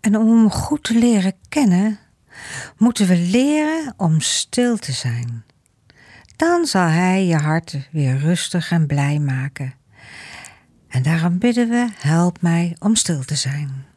En om hem goed te leren kennen, moeten we leren om stil te zijn. Dan zal hij je hart weer rustig en blij maken. En daarom bidden we, help mij om stil te zijn.